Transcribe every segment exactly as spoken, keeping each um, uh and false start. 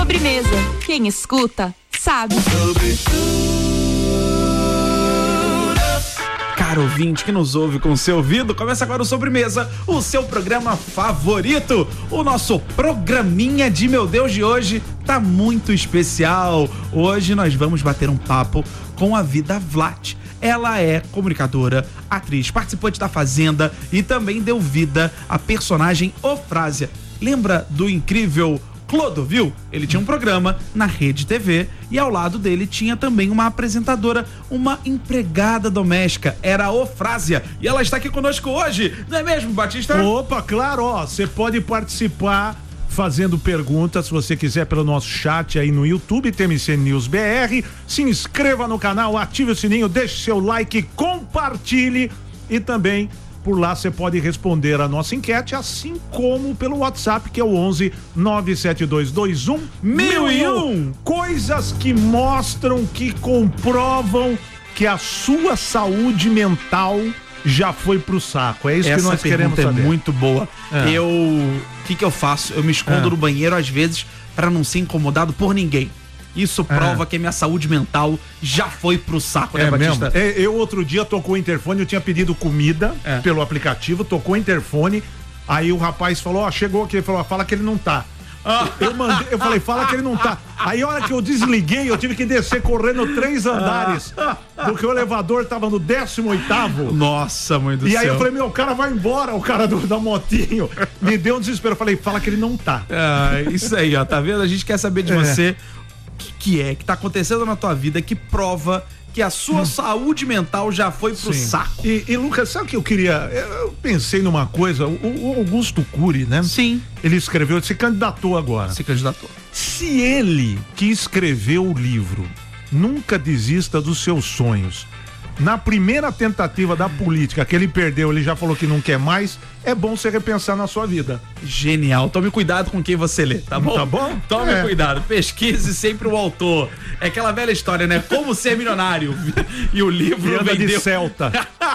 Sobremesa. Quem escuta, sabe. Caro ouvinte que nos ouve com o seu ouvido, começa agora o Sobremesa, o seu programa favorito. O nosso programinha de meu Deus de hoje tá muito especial. Hoje nós vamos bater um papo com a Vida Vlat. Ela é comunicadora, atriz, participante da Fazenda e também deu vida à personagem Ofrásia. Lembra do incrível Clodovil? Ele tinha um programa na Rede T V e ao lado dele tinha também uma apresentadora, uma empregada doméstica, era a Ofrásia, e ela está aqui conosco hoje, não é mesmo, Batista? Opa, claro, ó, você pode participar fazendo perguntas, se você quiser, pelo nosso chat aí no YouTube, T M C News B R, se inscreva no canal, ative o sininho, deixe seu like, compartilhe e também por lá você pode responder a nossa enquete, assim como pelo WhatsApp, que é o onze nove sete dois dois um mil e um. Coisas que mostram, que comprovam que a sua saúde mental já foi pro saco. É isso Essa que nós queremos pergunta saber. É muito boa. É. Eu, o que que eu faço? Eu me escondo É. no banheiro às vezes para não ser incomodado por ninguém. Isso prova É. que a minha saúde mental já foi pro saco, né, É Batista? mesmo? É, eu outro dia tocou o interfone, eu tinha pedido comida É. pelo aplicativo, tocou o interfone, aí o rapaz falou, ó, chegou aqui, ele falou, ó, fala que ele não tá. Eu mandei, eu falei, fala que ele não tá. Aí a hora que eu desliguei, eu tive que descer correndo três andares, porque o elevador tava no décimo oitavo. Nossa, mãe do E céu. aí eu falei, meu, o cara vai embora, o cara do, da motinho. Me deu um desespero, eu falei, fala que ele não tá. Ah, isso aí, ó, tá vendo? A gente quer saber de É. você o que, que é que tá acontecendo na tua vida que prova que a sua saúde mental já foi pro Sim. saco. E, e Lucas, sabe o que eu queria? Eu pensei numa coisa, o, o Augusto Cury, né? Sim. Ele escreveu, ele se candidatou agora. Se candidatou. Se ele, que escreveu o livro, Nunca Desista dos Seus Sonhos, na primeira tentativa da política que ele perdeu, ele já falou que não quer mais, é bom você repensar na sua vida. Genial. Tome cuidado com quem você lê, tá bom? Tá bom? Tome É. cuidado. Pesquise sempre o autor. É aquela velha história, né? Como ser milionário. E o livro E anda vendeu. de Celta.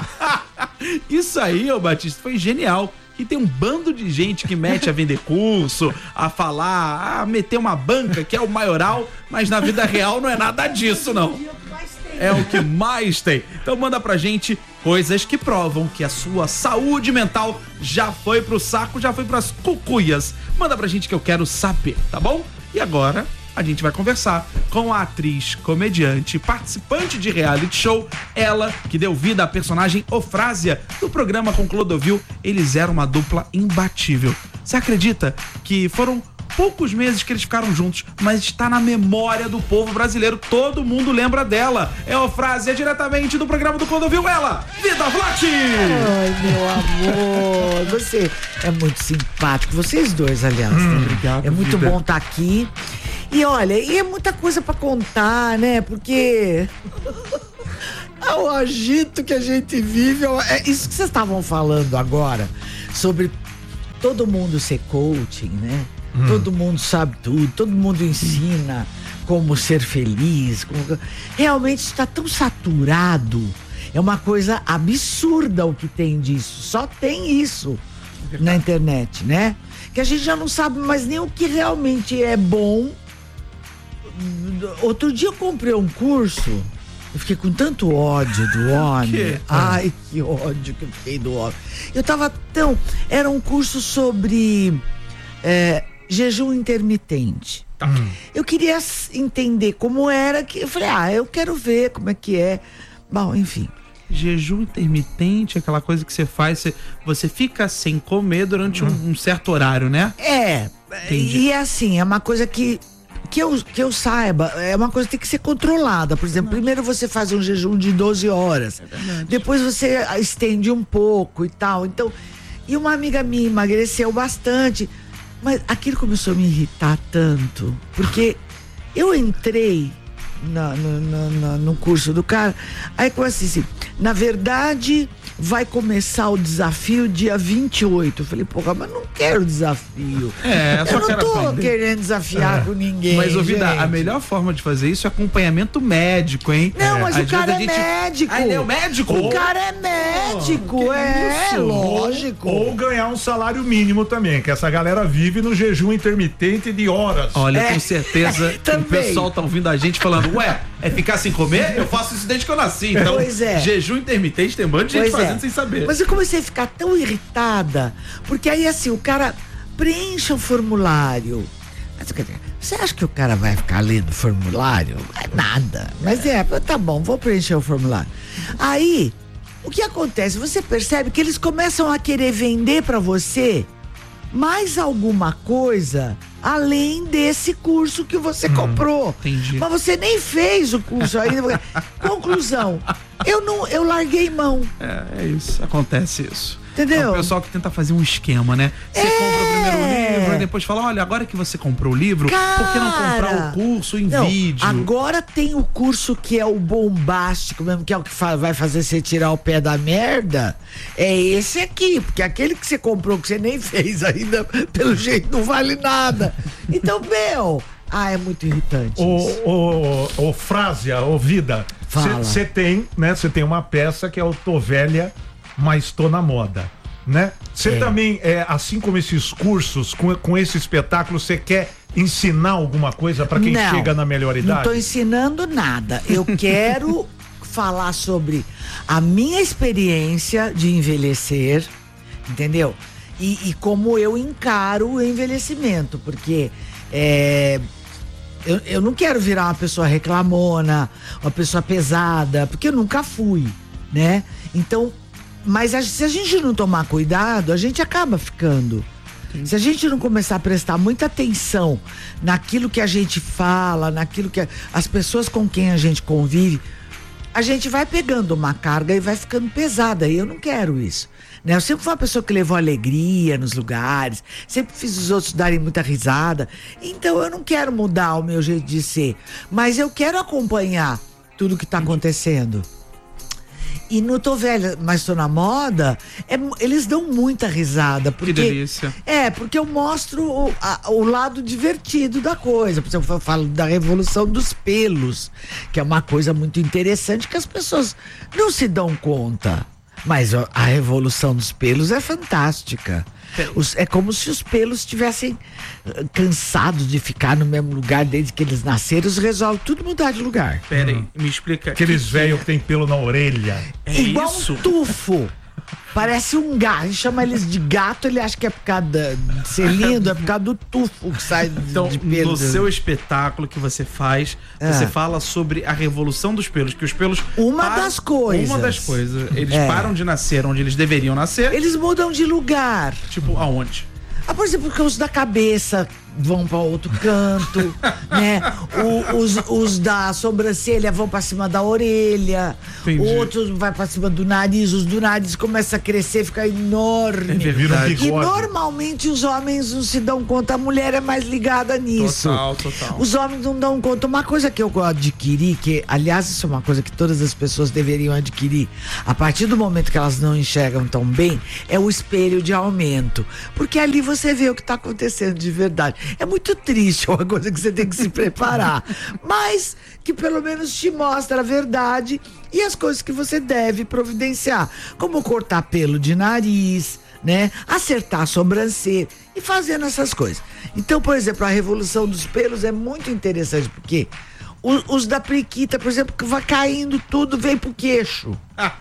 Isso aí, ô Batista, foi genial. Que tem um bando de gente que mete a vender curso, a falar, a meter uma banca, que é o maioral, mas na vida real não é nada disso, não. É o que mais tem. Então manda pra gente coisas que provam que a sua saúde mental já foi pro saco, já foi pras cucuias. Manda pra gente que eu quero saber, tá bom? E agora a gente vai conversar com a atriz, comediante, participante de reality show, ela que deu vida à personagem Ofrásia do programa com Clodovil. Eles eram uma dupla imbatível. Você acredita que foram poucos meses que eles ficaram juntos, mas está na memória do povo brasileiro, todo mundo lembra dela. É Ofrásia, diretamente do programa do Clodovil, ela, Vida Vlat! Ai, meu amor, você é muito simpático, vocês dois, aliás. Hum, né? obrigado, é muito vida. bom estar aqui. E olha, e é muita coisa pra contar, né? Porque o agito que a gente vive, é isso que vocês estavam falando agora, sobre todo mundo ser coaching, né? Hum. Todo mundo sabe tudo, todo mundo ensina como ser feliz. Como... Realmente está tão saturado. É uma coisa absurda o que tem disso. Só tem isso na internet, né? Que a gente já não sabe mais nem o que realmente é bom. Outro dia eu comprei um curso, eu fiquei com tanto ódio do homem. quê? Ai, que ódio que eu fiquei do homem. Eu tava tão... Era um curso sobre é, jejum intermitente. Hum. Eu queria s- entender como era que... Eu falei, ah, eu quero ver como é que é. Bom, enfim. Jejum intermitente, aquela coisa que você faz, você, você fica sem comer durante um, um certo horário, né? É, Entendi. e é assim, é uma coisa que que eu, que eu saiba, é uma coisa que tem que ser controlada. Por exemplo, primeiro você faz um jejum de doze horas, depois você estende um pouco e tal. Então, e uma amiga minha emagreceu bastante, mas aquilo começou a me irritar tanto, porque eu entrei na, no, no, no, no curso do cara, aí começa assim, na verdade, vai começar o desafio dia vinte e oito. Eu falei, porra, mas não quero desafio. É, só eu não quero tô aprender. querendo desafiar É. com ninguém. Mas, ô Vida, gente. a melhor forma de fazer isso é acompanhamento médico, hein? Não, mas Às o cara vezes a é gente- médico. Ah, ele é o médico? O cara é médico, Que é, isso? lógico. Ou, ou ganhar um salário mínimo também, que essa galera vive no jejum intermitente de horas. Olha, É. com certeza que o Também. pessoal tá ouvindo a gente falando, ué, é ficar sem comer? Eu faço isso desde que eu nasci. Então, Pois é. jejum intermitente tem um monte de gente Pois é. fazendo sem saber. Mas eu comecei a ficar tão irritada, porque aí assim, o cara preenche o formulário. Mas, quer dizer, você acha que o cara vai ficar lendo o formulário? Não é nada. Mas é, tá bom, vou preencher o formulário. Aí, o que acontece? Você percebe que eles começam a querer vender pra você mais alguma coisa além desse curso que você comprou. entendi. Mas você nem fez o curso ainda. Conclusão, eu não, eu larguei mão. É, é isso, acontece isso. Entendeu? É o pessoal que tenta fazer um esquema, né? Você É. compra o primeiro livro e depois fala, olha, agora que você comprou o livro, por que não comprar o curso em Não, vídeo? agora tem o curso que é o bombástico mesmo, que é o que fa- vai fazer você tirar o pé da merda. É esse aqui, porque aquele que você comprou que você nem fez ainda, pelo jeito não vale nada. Então, meu, ah, é muito irritante. Ô, isso. ô, ô, Frásia, ô Vida, Fala. você tem, né? Você tem uma peça que é o Tô Velha, mas tô na moda, né? Você É. também, é, assim como esses cursos, com, com esse espetáculo, você quer ensinar alguma coisa pra quem Não, chega na melhor Não idade? estou ensinando nada. Eu quero falar sobre a minha experiência de envelhecer, entendeu? E, e como eu encaro o envelhecimento, porque é, eu, eu não quero virar uma pessoa reclamona, uma pessoa pesada, porque eu nunca fui, né? Então, mas a- se a gente não tomar cuidado, a gente acaba ficando. Se a gente não começar a prestar muita atenção naquilo que a gente fala, naquilo que a- as pessoas com quem a gente convive, a gente vai pegando uma carga e vai ficando pesada. E eu não quero isso. Né? Eu sempre fui uma pessoa que levou alegria nos lugares, sempre fiz os outros darem muita risada. Então eu não quero mudar o meu jeito de ser, mas eu quero acompanhar tudo que está acontecendo. E no Tô Velha, mas Tô na Moda, é mu- eles dão muita risada. Porque, delícia. É, porque eu mostro o, a- o lado divertido da coisa. Por exemplo, eu falo da revolução dos pelos, que é uma coisa muito interessante que as pessoas não se dão conta. Mas ó, a revolução dos pelos é fantástica. Os- é como se os pelos estivessem eh, cansados de ficar no mesmo lugar desde que eles nasceram. Eles resolvem tudo mudar de lugar. Pera aí, me explica. Aqueles que- velhos que tem pelo na orelha. É Igual isso? um tufo. Parece um gato. A gente chama eles de gato, ele acha que é por causa da- de ser lindo, é por causa do tufo que sai de, Então, de pelo. no seu espetáculo que você faz, você Ah. fala sobre a revolução dos pelos, que os pelos... Uma param- das coisas. Uma das coisas. Eles É. param de nascer onde eles deveriam nascer, Eles mudam de lugar. tipo, aonde? Ah, por exemplo, os da cabeça vão para outro canto, né? O- os, os da sobrancelha vão para cima da orelha, Entendi. outros vai para cima do nariz, os do nariz começam a crescer, fica enorme. É Vira um verdade. E bigode. normalmente os homens não se dão conta, a mulher é mais ligada nisso. Total, total. Os homens não dão conta. Uma coisa que eu adquiri, que aliás isso é uma coisa que todas as pessoas deveriam adquirir, a partir do momento que elas não enxergam tão bem, é o espelho de aumento. Porque ali você vê o que está acontecendo de verdade. É muito triste, é uma coisa que você tem que se preparar. Mas que pelo menos te mostra a verdade e as coisas que você deve providenciar. Como cortar pelo de nariz, né? Acertar a sobrancelha e fazendo essas coisas. Então, por exemplo, a revolução dos pelos é muito interessante, porque o- os da periquita, por exemplo, que vai caindo tudo, vem pro queixo.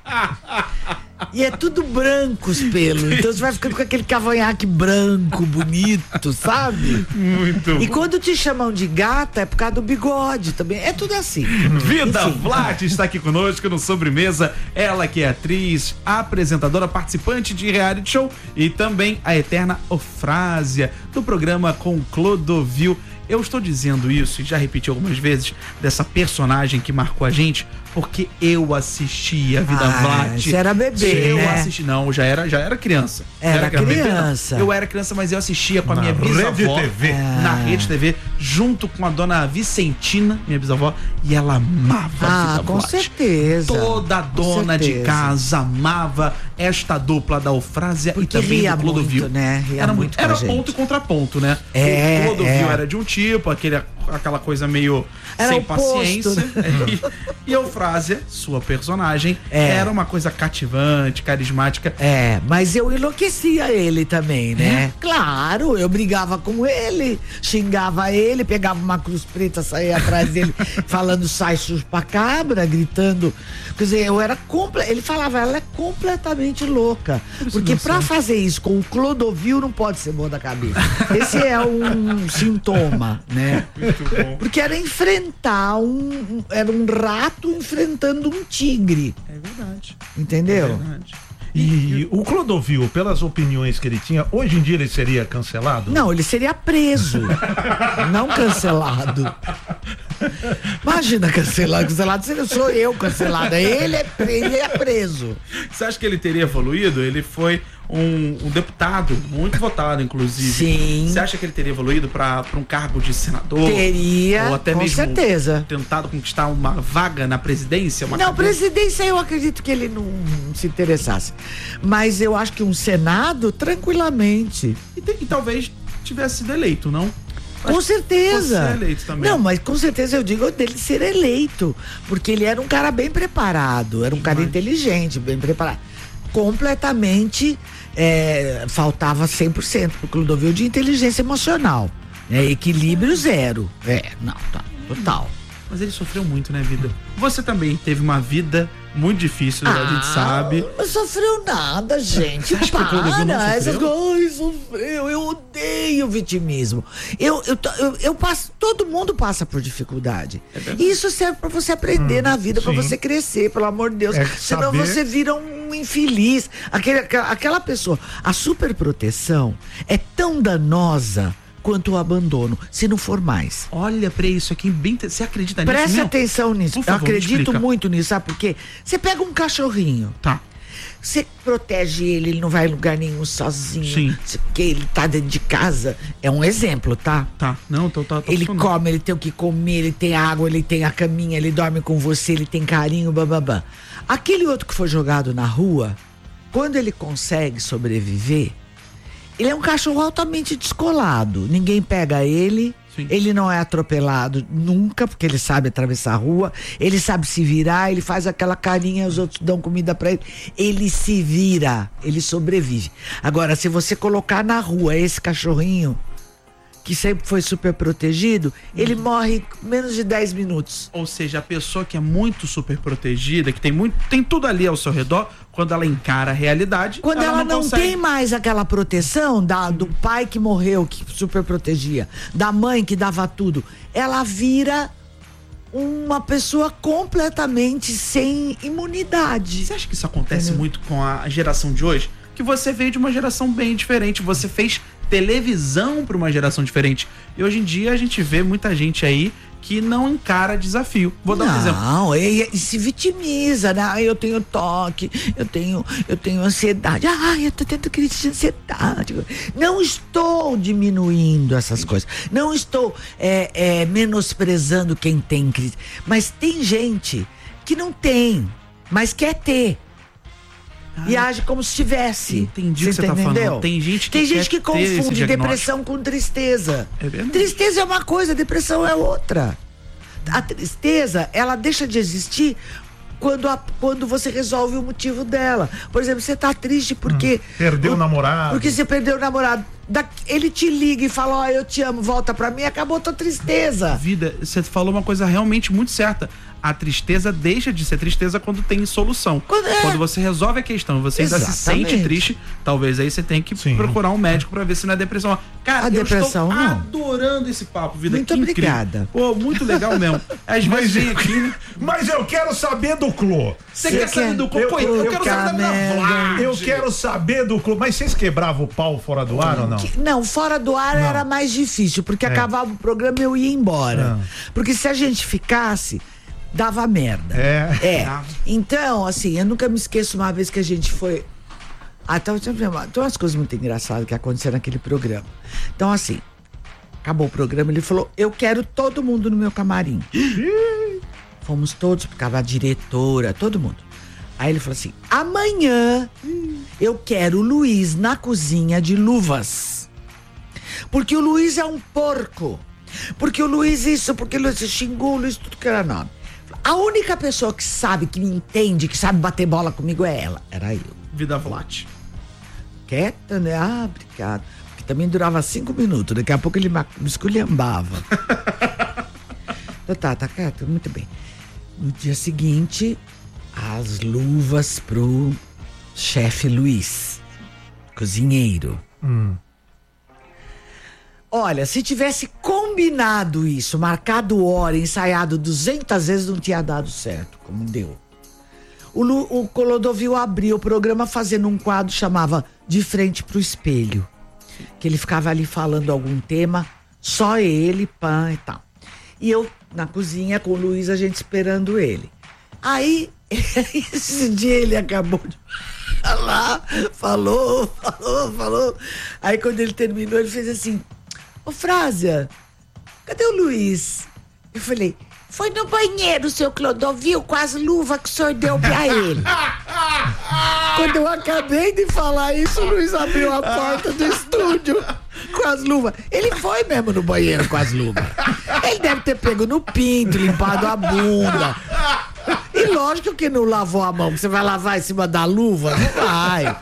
E é tudo branco os pelos. Então você vai ficando com aquele cavanhaque branco, bonito, sabe? Muito E quando te chamam de gata, é por causa do bigode também. É tudo assim. Vida Enfim. Vlad está aqui conosco no Sobremesa. Ela que é atriz, apresentadora, participante de reality show e também a eterna Ofrásia do programa com Clodovil. Eu estou dizendo isso e já repeti algumas vezes dessa personagem que marcou a gente, Porque eu assisti a Vida Ah, Vlat. você era bebê, Eu né? assisti, não, já era, já era criança. Era Já bebê, não. criança. Eu era criança, mas eu assistia com a Na minha bisavó. Rede T V. Na Rede T V, junto com a dona Vicentina, minha bisavó, e ela amava a Ah, Vida com Vlat. certeza. Toda Com dona de certeza. casa amava esta dupla da Eufrásia Porque e também ria do Clodovil. muito, né? Ria Era muito com Era a gente. ponto e contraponto, né? É, o Clodovil é. era de um tipo, aquele, aquela coisa meio Era sem oposto, paciência. né? E, e a Eufrásia, sua personagem, É. era uma coisa cativante, carismática. É, mas eu enlouquecia ele também, né? Claro, eu brigava com ele, xingava ele, pegava uma cruz preta, saía atrás dele falando sai chupa-cabra, gritando. Quer dizer, eu era comple... ele falava, ela é completamente louca. Porque pra fazer isso com o Clodovil não pode ser bom da cabeça. Esse é um sintoma, né? Muito bom. Porque era enfrentar um, um- era um rato enfrentando um tigre, É verdade. entendeu? É verdade. E o Clodovil, pelas opiniões que ele tinha, hoje em dia ele seria cancelado? Não, ele seria preso, não cancelado. Imagina cancelado, cancelado seria sou eu cancelada. Ele é, pre- ele é preso. Você acha que ele teria evoluído? Ele foi um, um deputado muito votado, inclusive. Sim. Você acha que ele teria evoluído para um cargo de senador? Teria, Ou até com mesmo certeza. tentado conquistar uma vaga na presidência? Uma Não, cadeira? presidência eu acredito que ele não se interessasse. Mas eu acho que um Senado, tranquilamente. E, te- e talvez tivesse sido eleito, não? Com certeza. Você é eleito também. Não, mas com certeza eu digo dele ser eleito. Porque ele era um cara bem preparado, era um cara Demais. inteligente, bem preparado. Completamente, é, faltava cem por cento pro Clodovil de inteligência emocional. É, equilíbrio zero. É, não, tá, total. Mas ele sofreu muito, né, vida? Você também teve uma vida muito difícil, a gente sabe. Não sofreu nada, gente. acha que o Clodovil não Para, essas sofreu? coisas sofreu. Eu odeio vitimismo. Eu, eu, eu, eu passo, todo mundo passa por dificuldade. É verdade. Isso serve pra você aprender na vida, pra sim. você crescer, pelo amor de Deus. É Senão saber- você vira um infeliz. Aquele, aquela, aquela pessoa. A superproteção é tão danosa quanto o abandono, se não for mais. Olha pra isso aqui, bem. te- Você acredita nisso? Preste Meu? atenção nisso. Por Eu favor, me acredito explica. muito nisso, sabe por quê? Você pega um cachorrinho. Tá. Você protege ele, ele não vai em lugar nenhum sozinho. Sim. Se- Porque ele tá dentro de casa. É um exemplo, tá? Tá. Não, tô, tá, tá Ele funcionando. come, ele tem o que comer, ele tem água, ele tem a caminha, ele dorme com você, ele tem carinho, bababá. Aquele outro que foi jogado na rua, quando ele consegue sobreviver, ele é um cachorro altamente descolado. Ninguém pega ele. Sim. Ele não é atropelado nunca, porque ele sabe atravessar a rua, ele sabe se virar, ele faz aquela carinha, os outros dão comida pra ele. Ele se vira, ele sobrevive. Agora, se você colocar na rua esse cachorrinho, que sempre foi super protegido, ele morre em menos de dez minutos. Ou seja, a pessoa que é muito super protegida, que tem muito, tem tudo ali ao seu redor, quando ela encara a realidade, Quando ela, não, consegue. tem mais aquela proteção da, do pai que morreu, que super protegia, da mãe que dava tudo, ela vira uma pessoa completamente sem imunidade. Você acha que isso acontece Entendeu? muito com a geração de hoje? Que você veio de uma geração bem diferente, você fez televisão para uma geração diferente. E hoje em dia a gente vê muita gente aí que não encara desafio. Vou dar um exemplo. Não, e, e se vitimiza, né? Ai, eu tenho toque, eu tenho, eu tenho ansiedade. Ai, eu tô tendo crise de ansiedade. Não estou diminuindo essas coisas. Não estou é, é, menosprezando quem tem crise. Mas tem gente que não tem, mas quer ter. E age como se tivesse. Entendi o que você tá entendeu? falando. Tem gente que Tem gente quer que ter esse confunde diagnóstico. depressão com tristeza. É verdade. Tristeza é uma coisa, depressão é outra. A tristeza, ela deixa de existir quando, a- quando você resolve o motivo dela. Por exemplo, você tá triste porque... Perdeu o namorado. Porque você perdeu o namorado. Da- ele te liga e fala, ó, eu te amo, volta pra mim, acabou tua tristeza. Vida, você falou uma coisa realmente muito certa. A tristeza deixa de ser tristeza quando tem solução. Quando é. você resolve a questão, você ainda se Exatamente. sente triste, talvez aí você tenha que Sim. procurar um médico pra ver se não é depressão. Cara, A eu depressão, estou não. adorando esse papo, Vida. Muito que incrível. obrigada. Pô, muito legal mesmo. Às vezes vem aqui, né? Mas eu quero saber do Clô. Você Você quer saber quer- do Eu- Coco? Eu, eu quero saber da minha quero- Vlad. Eu quero saber do Clô. Mas vocês quebravam o pau fora do ar ou não? Que- Não, fora do ar Não. era mais difícil, porque acabava o programa e eu ia embora. Ah. Porque se a gente ficasse, dava merda. É. É. Então, assim, eu nunca me esqueço uma vez que a gente foi. Ah, então, tem umas coisas muito engraçadas que aconteceram naquele programa. Então, assim, acabou o programa, ele falou: eu quero todo mundo no meu camarim. Fomos todos, porque tava a diretora, todo mundo. Aí ele falou assim: amanhã eu quero o Luiz na cozinha de luvas. Porque o Luiz é um porco. Porque o Luiz isso, porque o Luiz xingou, o Luiz tudo que era nome. A única pessoa que sabe, que me entende, que sabe bater bola comigo é ela. Era eu. Vida Vlat. Quieta, né? Ah, obrigado. Porque também durava cinco minutos. Daqui a pouco ele me esculhambava. Então tá, tá quieto, muito bem. No dia seguinte, as luvas pro chefe Luiz, cozinheiro. Hum. Olha, se tivesse combinado isso, marcado hora, ensaiado duzentas vezes, não tinha dado certo, como deu. O, Lu, o Clodovil abriu o programa fazendo um quadro que chamava De Frente pro Espelho. Que ele ficava ali falando algum tema, só ele, pã e tal. E eu na cozinha com o Luiz, a gente esperando ele. Aí, esse dia ele acabou de falar, falou, falou, falou. Aí quando ele terminou, ele fez assim: ô Frásia, cadê o Luiz? Eu falei: foi no banheiro, seu Clodovil, com as luvas que o senhor deu pra ele. Quando eu acabei de falar isso, o Luiz abriu a porta do estúdio com as luvas. Ele foi mesmo no banheiro com as luvas. Ele deve ter pego no pinto, limpado a bunda. E lógico que não lavou a mão. Você vai lavar em cima da luva? Não vai.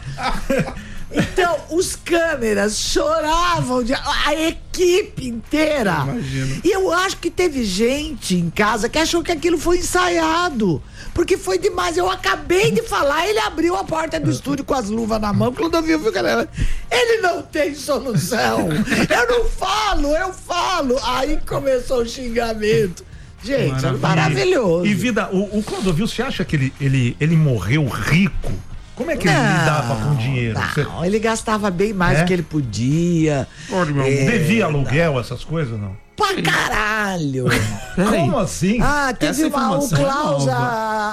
Então, os câmeras choravam, de, a equipe inteira. Imagino. E eu acho que teve gente em casa que achou que aquilo foi ensaiado. Porque foi demais. Eu acabei de falar, ele abriu a porta do estúdio com as luvas na mão. Quando eu vi, viu, galera? Ele não tem solução. Eu não falo, eu falo. Aí começou o xingamento. Gente, Maravilha. maravilhoso. E vida, o, o Clodovil, você acha que ele, ele, ele morreu rico? Como é que ele lidava com dinheiro? Você... Não, ele gastava bem mais É? do que ele podia. É, Devia aluguel, essas coisas, não? Pra caralho! Como assim? Ah, teve Essa uma, o informação é Klaus, a, nova.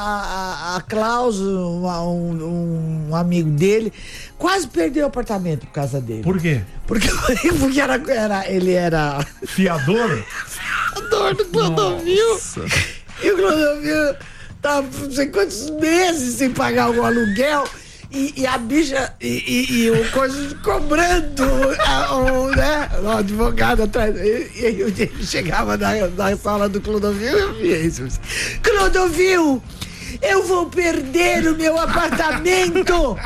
a, a Klaus, uma- um, um amigo dele, quase perdeu o apartamento por causa dele. Por quê? Porque, porque era, era, ele era Fiador? dor do Clodovil. E o Clodovil tava não sei quantos meses sem pagar o aluguel. E, e a bicha e, e, e o coisa cobrando a, o, né, o advogado atrás. E, e aí ele chegava na, na sala do Clodovil e eu via isso. Clodovil, eu vou perder o meu apartamento.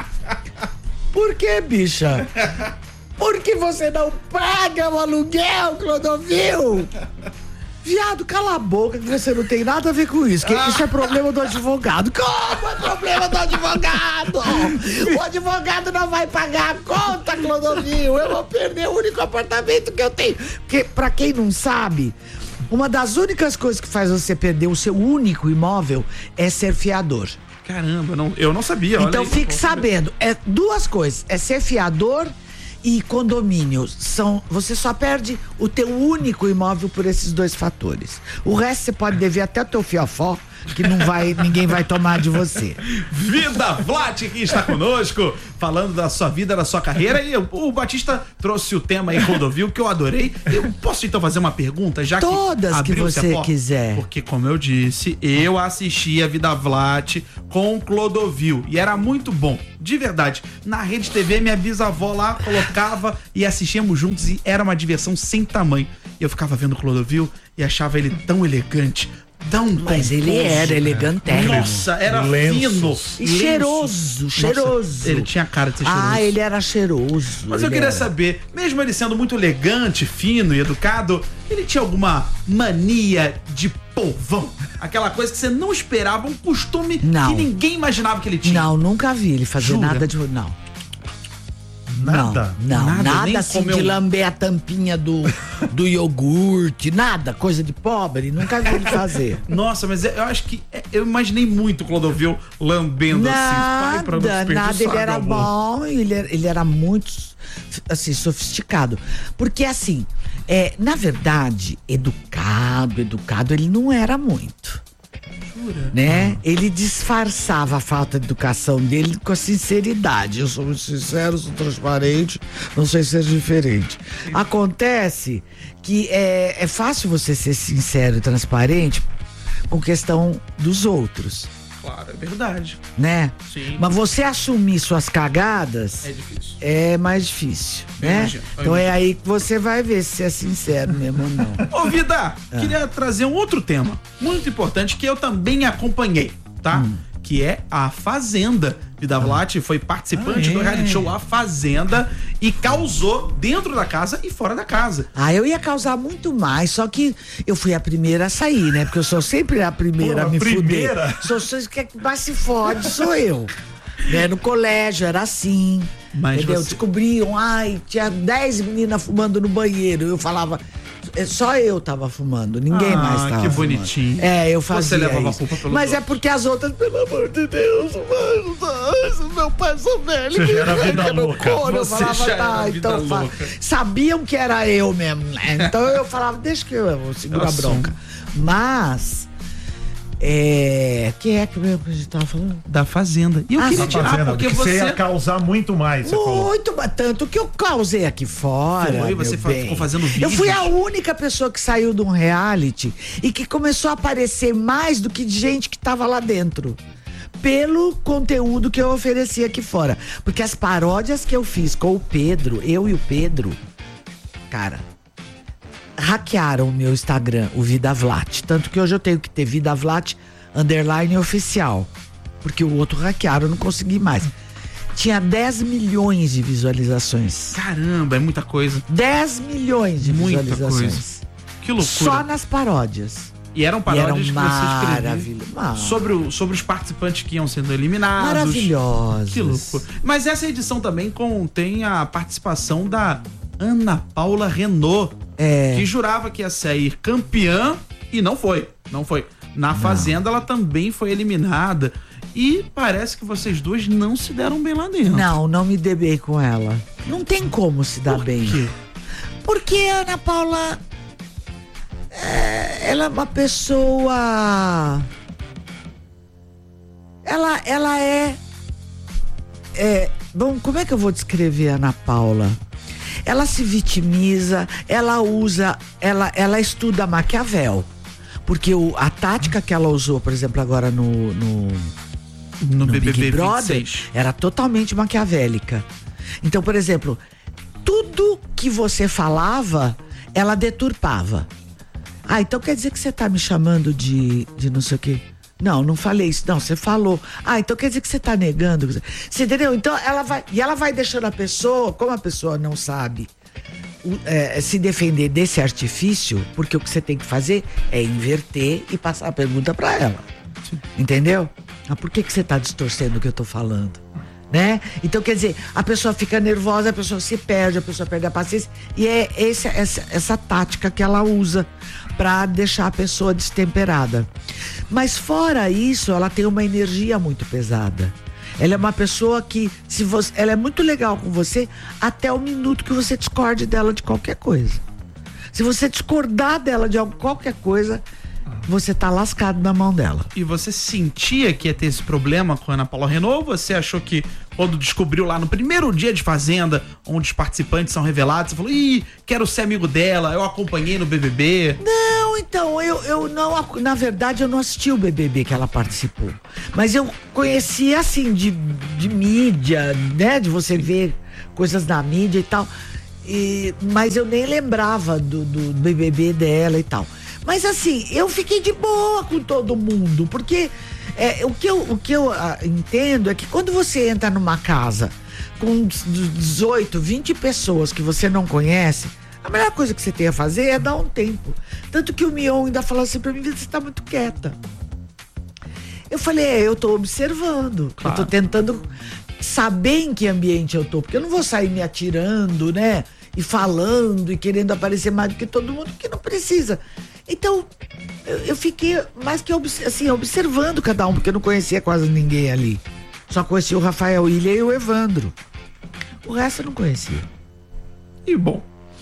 Por que, bicha? Porque você não paga o aluguel, Clodovil. Viado, cala a boca, que você não tem nada a ver com isso. Que isso é problema do advogado. Como é problema do advogado? O advogado não vai pagar a conta, Clodovil. Eu vou perder o único apartamento que eu tenho. Porque, pra quem não sabe, uma das únicas coisas que faz você perder o seu único imóvel é ser fiador. Caramba, não, eu não sabia. olha Então aí. fique sabendo, é duas coisas, é ser fiador e condomínio. São, você só perde o teu único imóvel por esses dois fatores. O resto você pode dever até o teu fiofó, que não vai, ninguém vai tomar de você. Vida Vlat que está conosco, falando da sua vida, da sua carreira. E eu- o Batista trouxe o tema aí, Clodovil, que eu adorei. Eu posso então fazer uma pergunta, já Todas que que abriu-se a você porta? quiser. Porque, como eu disse, eu assisti a Vida Vlat com o Clodovil e era muito bom, de verdade. Na Rede T V, minha bisavó lá colocava e assistíamos juntos e era uma diversão sem tamanho. Eu ficava vendo o Clodovil e achava ele tão elegante, tão Mas ele pomposo. era elegantérrimo. Nossa, era Lenços. fino. E cheiroso, Nossa, cheiroso. ele tinha cara de ser cheiroso. Ah, ele era cheiroso. Mas eu ele queria era. saber, mesmo ele sendo muito elegante, fino e educado, ele tinha alguma mania de povão? Aquela coisa que você não esperava, um costume Não. que ninguém imaginava que ele tinha. Não, nunca vi ele fazer Jura? nada de. Não. Nada? Não, não, Nada, nada, nem assim comeu de um- lamber a tampinha do, do iogurte, nada, coisa de pobre, nunca vi ele fazer. Nossa, mas eu acho que é, eu imaginei muito o Clodovil lambendo assim. Pai, pra não Nada, desperdiçar, nada, ele era meu amor. bom, ele era, ele era muito, assim, sofisticado. Porque, assim, é, na verdade, educado, educado, ele não era muito. né? Ele disfarçava a falta de educação dele com a sinceridade. Eu sou muito sincero, sou transparente, não sei ser diferente. Acontece que é, é fácil você ser sincero e transparente com questão dos outros. Claro, é verdade. Né? Sim. Mas você assumir suas cagadas É difícil. é mais difícil, Eu né? imagino, eu Então é imagino. aí que você vai ver se é sincero mesmo ou não. Ô, Vida, Ah. queria trazer um outro tema muito importante que eu também acompanhei, tá? Hum. Que é a Fazenda. Vida Vlat foi participante Ah, é? do reality show A Fazenda e causou dentro da casa e fora da casa. Ah, eu ia causar muito mais, só que eu fui a primeira a sair, né? Porque eu sou sempre a primeira Pô, a me primeira? fuder. Sou, sou que mais se fode, sou eu. Né? No colégio era assim. Mas entendeu? você- Descobriam, ai, tinha dez meninas fumando no banheiro. Eu falava, é, só eu tava fumando, ninguém Ah, mais tava que fumando. bonitinho. É, eu fazia Você levava a isso. culpa pelos Mas é outros. porque as outras, pelo amor de Deus, mano, meu pai sou velho. Você já era me vida arranca no louca. couro. Eu Você falava, já tá, era vida então fa- louca. sabiam que era eu mesmo, né? Então eu falava, deixa que eu, eu vou segurar a Nossa. bronca. Mas, é. Quem é que mesmo que a gente tava falando? Da Fazenda. E eu Ah, queria Tá tirar, fazendo, porque porque você ia você. causar muito mais, você falou. Muito, mas tanto que eu causei aqui fora. Foi, você meu fa- bem. ficou fazendo Eu fui vídeos. a única pessoa que saiu de um reality e que começou a aparecer mais do que de gente que tava lá dentro. Pelo conteúdo que eu ofereci aqui fora. Porque as paródias que eu fiz com o Pedro, eu e o Pedro, cara, hackearam o meu Instagram, o Vida Vlat. Tanto que hoje eu tenho que ter Vida Vlat underline oficial. Porque o outro hackearam, eu não consegui mais. Tinha dez milhões de visualizações. Caramba, é muita coisa. dez milhões de Muita visualizações. Que loucura. Só nas paródias. E eram E paródias eram que você escrevia maravilhosas. sobre, o, sobre os participantes que iam sendo eliminados. Maravilhosas. Que loucura. Mas essa edição também contém a participação da Ana Paula Renault, É. que jurava que ia sair campeã e não foi. Não foi. Na Fazenda ela também foi eliminada. E parece que vocês duas não se deram bem lá dentro. Não, não me dei bem com ela. Não tem como se dar Por bem. quê? Porque a Ana Paula. é, ela é uma pessoa. Ela, ela é, é. Bom, como é que eu vou descrever a Ana Paula? Ela se vitimiza, ela usa. Ela, ela estuda Maquiavel. Porque o, a tática que ela usou, por exemplo, agora no, no No, no B B B Big Brother vinte e seis. era totalmente maquiavélica. Então, por exemplo, tudo que você falava, ela deturpava. Ah, então quer dizer que você tá me chamando de, de não sei o quê? Não, não falei isso. Não, você falou. Ah, então quer dizer que você tá negando. Você entendeu? Então ela vai. E ela vai deixando a pessoa, como a pessoa não sabe o- é, se defender desse artifício, porque o que você tem que fazer é inverter e passar a pergunta pra ela. Entendeu? Ah, por que que você tá distorcendo o que eu tô falando? Né? Então, quer dizer, a pessoa fica nervosa, a pessoa se perde, a pessoa perde a paciência. E é esse, essa, essa tática que ela usa pra deixar a pessoa destemperada. Mas fora isso, ela tem uma energia muito pesada. Ela é uma pessoa que, se você, ela é muito legal com você até o minuto que você discorde dela de qualquer coisa. Se você discordar dela de algo, qualquer coisa, você tá lascado na mão dela. E você sentia que ia ter esse problema com a Ana Paula Renault? Ou você achou que quando descobriu lá no primeiro dia de Fazenda, onde os participantes são revelados, você falou, ih, quero ser amigo dela, eu acompanhei no B B B. Não, então, eu, eu não, ac- na verdade, eu não assisti o B B B que ela participou. Mas eu conhecia, assim, de, de mídia, né? De você ver coisas na mídia e tal. E, mas eu nem lembrava do, do B B B dela e tal. Mas assim, eu fiquei de boa com todo mundo, porque é, o que eu, o que eu ah, entendo é que quando você entra numa casa com dezoito, vinte pessoas que você não conhece, a melhor coisa que você tem a fazer é dar um tempo. Tanto que o Mion ainda falou assim pra mim, você tá muito quieta. Eu falei, é, eu tô observando, Claro. eu tô tentando saber em que ambiente eu tô, porque eu não vou sair me atirando, né? E falando e querendo aparecer mais do que todo mundo, que não precisa. Então, eu, eu fiquei mais que obs- assim, observando cada um, porque eu não conhecia quase ninguém ali. Só conhecia o Rafael Ilha e o Evandro. O resto eu não conhecia. E bom,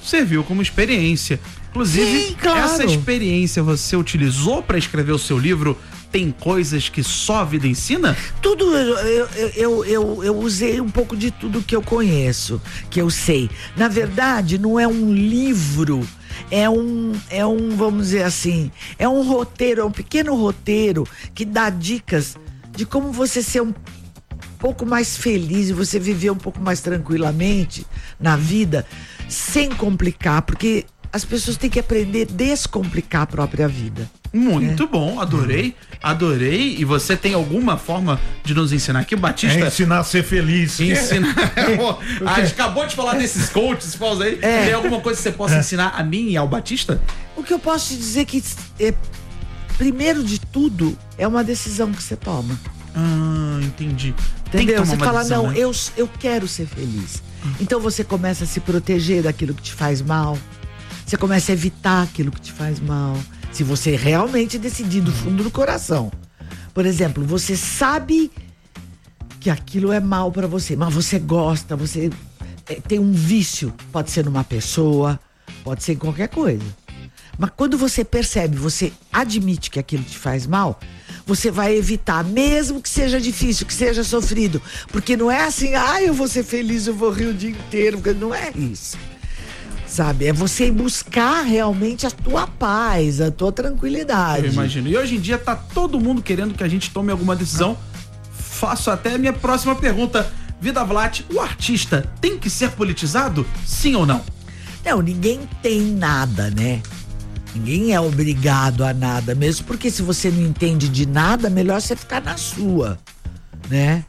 serviu como experiência. Inclusive, Sim, claro. essa experiência você utilizou para escrever o seu livro Tem Coisas que Só a Vida Ensina? Tudo, eu, eu, eu, eu, eu usei um pouco de tudo que eu conheço, que eu sei. Na verdade, não é um livro, é um, é um, vamos dizer assim, é um roteiro, é um pequeno roteiro que dá dicas de como você ser um pouco mais feliz e você viver um pouco mais tranquilamente na vida, sem complicar, porque as pessoas têm que aprender a descomplicar a própria vida. Muito É. bom, adorei, adorei. E você tem alguma forma de nos ensinar aqui, Batista? É ensinar a ser feliz. Ensina. A gente acabou de falar desses coaches, falsos aí. É. Tem alguma coisa que você possa ensinar a mim e ao Batista? O que eu posso te dizer que, é, primeiro de tudo, é uma decisão que você toma. Ah, entendi. Tem que Entendeu? tomar Você uma fala, decisão, não, né? eu, eu quero ser feliz. Então você começa a se proteger daquilo que te faz mal. Você começa a evitar aquilo que te faz mal. Se você realmente decidir do fundo do coração. Por exemplo, você sabe que aquilo é mal pra você, mas você gosta, você é, tem um vício. Pode ser numa pessoa, pode ser em qualquer coisa. Mas quando você percebe, você admite que aquilo te faz mal, você vai evitar, mesmo que seja difícil, que seja sofrido. Porque não é assim, ah, eu vou ser feliz, eu vou rir o dia inteiro. Porque não é isso. Sabe? É você ir buscar realmente a tua paz, a tua tranquilidade. Eu imagino. E hoje em dia tá todo mundo querendo que a gente tome alguma decisão. Faço até a minha próxima pergunta. Vida Vlat, o artista tem que ser politizado? Sim ou não? Não, ninguém tem nada, né? Ninguém é obrigado a nada, mesmo porque se você não entende de nada, melhor você ficar na sua, né?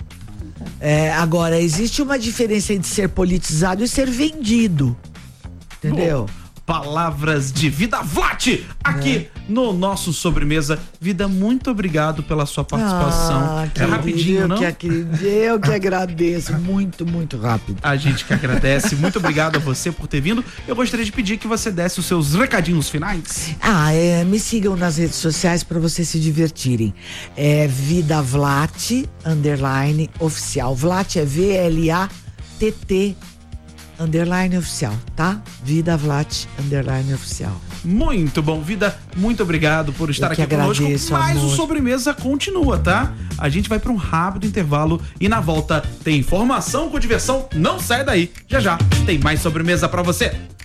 É, agora, existe uma diferença entre ser politizado e ser vendido, entendeu? Bom, palavras de Vida Vlat aqui É. no nosso Sobremesa. Vida, muito obrigado pela sua participação. Ah, é querido, rapidinho, eu não? Que, acredito, eu que agradeço, muito, muito rápido. A gente que agradece. Muito obrigado a você por ter vindo. Eu gostaria de pedir que você desse os seus recadinhos finais. Ah, é, me sigam nas redes sociais para vocês se divertirem. É Vida Vlat, underline, oficial. Vlat é V L A T T, underline, oficial, tá? Vida Vlat, underline, oficial. Muito bom, Vida. Muito obrigado por estar Eu que aqui conosco. agradeço, Mas o amor. Sobremesa continua, tá? A gente vai para um rápido intervalo e na volta tem informação com diversão. Não sai daí. Já já tem mais Sobremesa para você.